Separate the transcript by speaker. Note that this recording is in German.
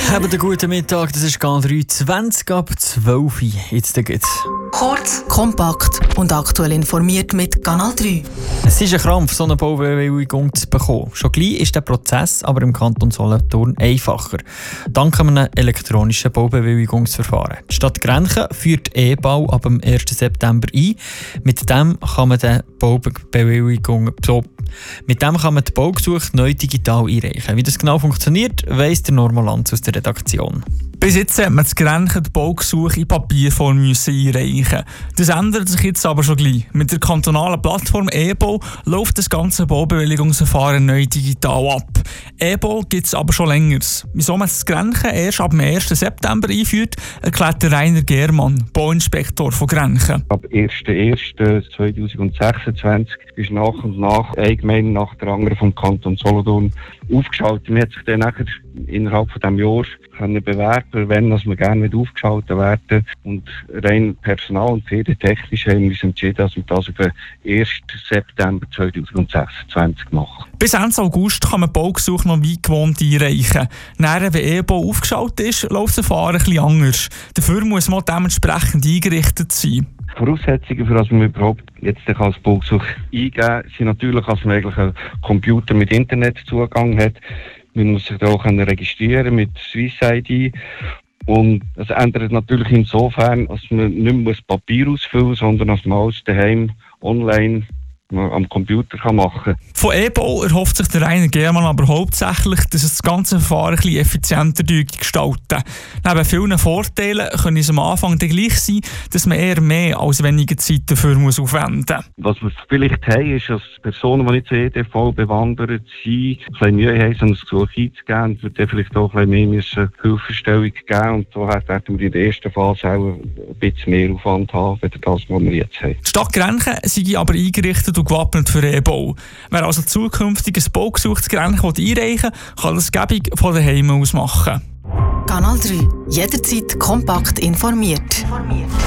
Speaker 1: Habt einen guten Mittag, das ist Kanal 3, 20 ab 12 Uhr. Jetzt geht's.
Speaker 2: Kurz, kompakt und aktuell informiert mit Kanal 3.
Speaker 1: Es ist ein Krampf, so eine Baubewilligung zu bekommen. Schon gleich ist der Prozess aber im Kanton Solothurn einfacher. Dank einem elektronischen Baubewilligungsverfahren. Die Stadt Grenchen führt E-Bau ab dem 1. September ein. Mit dem kann man die Baugesuche neu digital einreichen. Wie das genau funktioniert, weiss der Normalanz aus der Redaktion.
Speaker 3: Bis jetzt hat man das Grenchen die Baugesuche in Papierform einreichen. Das ändert sich jetzt aber schon gleich. Mit der kantonalen Plattform E-Bau läuft das ganze Baubewilligungsverfahren neu digital ab. E-Bau gibt es aber schon länger. Wieso man das Grenchen erst ab dem 1. September einführt, erklärt der Rainer Germann, Bauinspektor von Grenchen.
Speaker 4: Ab 1.1.2026 ist nach und nach eine Gemeinde nach der anderen vom Kanton Solothurn aufgeschaltet. Man hat sich dann nachher innerhalb von diesem Jahr bewerben, wenn man gerne aufgeschaltet werden. Und rein personal- und ferientechnisch haben wir uns entschieden, dass wir das auf den 1. September 2026 machen.
Speaker 3: Bis Ende August kann man Baugesuche noch wie gewohnt einreichen. Nachher, wenn E-Bau aufgeschaltet ist, läuft das Verfahren ein bisschen anders. Dafür muss man dementsprechend eingerichtet sein.
Speaker 4: Voraussetzungen, für dass man überhaupt jetzt als Baugesuch eingeben, sind natürlich, dass man eigentlich einen Computer mit Internetzugang hat. Man muss sich da auch registrieren mit Swiss-ID. Und es ändert natürlich insofern, dass man nicht mehr Papier ausfüllen muss, sondern dass man alles daheim online am Computer machen kann.
Speaker 3: Von E-Bau erhofft sich der Rainer Germann aber hauptsächlich, dass es das ganze Verfahren ein bisschen effizienter gestalten. Neben vielen Vorteilen können es am Anfang dann gleich sein, dass man eher mehr als weniger Zeit dafür aufwenden muss.
Speaker 4: Was wir vielleicht haben, ist, dass Personen, die nicht zu EDV bewandert sind, ein bisschen Mühe haben, so ein Gesuch einzugeben und dann vielleicht auch ein bisschen mehr Hilfestellung geben. Und so werden wir in der ersten Phase auch ein bisschen mehr Aufwand haben, als das, was wir jetzt haben.
Speaker 3: Die Stadt Grenchen sei aber eingerichtet und gewappnet für E-Bau. Wer also zukünftig ein Baugesuch zu Grenchen einreichen will, kann das gäbig von daheim aus machen.
Speaker 2: Kanal 3. Jederzeit kompakt informiert.